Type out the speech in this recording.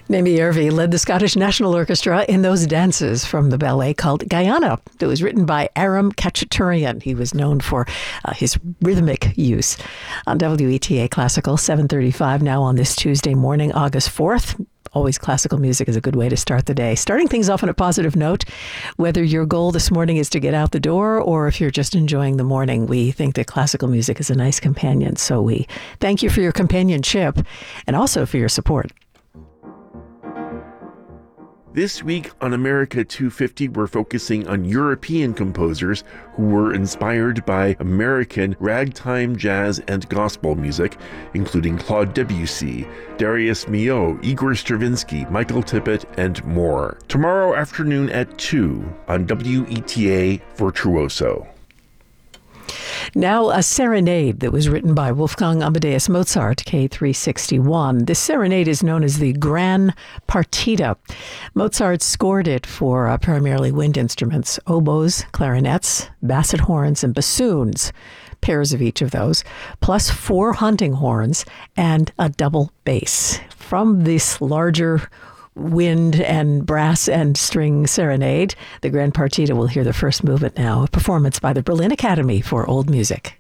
Mamie Irving led the Scottish National Orchestra in those dances from the ballet called Guyana. It was written by Aram Khachaturian. He was known for his rhythmic use. On WETA Classical, 7:35 now on this Tuesday morning, August 4th. Always classical music is a good way to start the day. Starting things off on a positive note, whether your goal this morning is to get out the door or if you're just enjoying the morning, we think that classical music is a nice companion. So we thank you for your companionship and also for your support. This week on America 250, we're focusing on European composers who were inspired by American ragtime, jazz, and gospel music, including Claude Debussy, Darius Milhaud, Igor Stravinsky, Michael Tippett, and more. Tomorrow afternoon at 2 on WETA Virtuoso. Now, a serenade that was written by Wolfgang Amadeus Mozart, K361. This serenade is known as the Gran Partita. Mozart scored it for primarily wind instruments, oboes, clarinets, basset horns, and bassoons, pairs of each of those, plus 4 hunting horns and a double bass. From this larger wind and brass and string serenade, the Gran Partita will hear the first movement now, a performance by the Berlin Academy for Old Music.